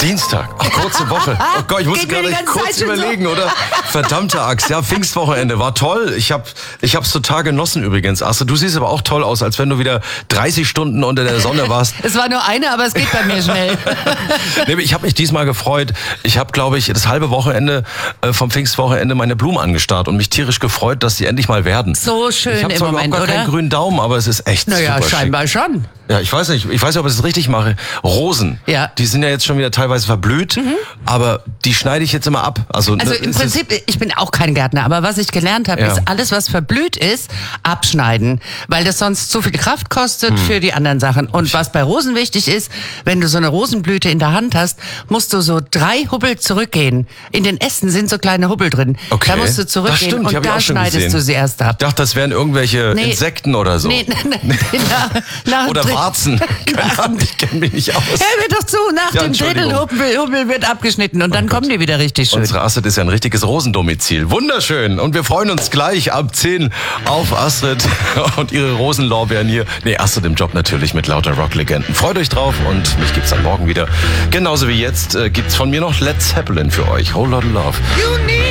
Dienstag. Ach, kurze Woche. Oh Gott, ich muss gerade kurz überlegen, oder? Verdammte Axt. Ja, Pfingstwochenende war toll. Ich hab's total genossen übrigens. Astrid, du siehst aber auch toll aus, als wenn du wieder 30 Stunden unter der Sonne warst. Es war nur eine, aber es geht bei mir schnell. Nee, ich habe mich diesmal gefreut. Ich habe, glaube ich, das halbe Wochenende vom Pfingstwochenende meine Blumen angestarrt und mich tierisch gefreut, dass sie endlich mal werden. So schön ich im zwar Moment, überhaupt gar keinen grünen Daumen, aber es ist echt naja, super scheinbar schick. schon. Ja, ich weiß nicht, ob ich es richtig mache. Rosen, die sind ja jetzt schon wieder teilweise verblüht, aber die schneide ich jetzt immer ab. Also im Prinzip, ich bin auch kein Gärtner, aber was ich gelernt habe, ist alles, was verblüht ist, abschneiden, weil das sonst zu viel Kraft kostet für die anderen Sachen. Und was bei Rosen wichtig ist, wenn du so eine Rosenblüte in der Hand hast, musst du so 3 Hubbel zurückgehen. In den Ästen sind so kleine Hubbel drin. Okay. Da musst du zurückgehen und da schneidest du sie erst ab. Ich dachte, das wären irgendwelche Insekten oder so. Nee. Oder Warzen. Keine Ahnung, ich kenne mich nicht aus. Hör mir doch zu, nach dem dritten Hubbel wird abgeschnitten und dann kommen die wieder richtig schön. Unsere Astrid ist ja ein richtiges Rosendomizil. Wunderschön. Und wir freuen uns gleich ab 10 auf Astrid und ihre Rosenlorbeeren hier. Nee, Astrid im Job natürlich mit lauter Rocklegenden. Freut euch drauf und mich gibt's dann morgen wieder. Genauso wie jetzt gibt's von mir noch Led Zeppelin für euch. Whole Lotta Love. You need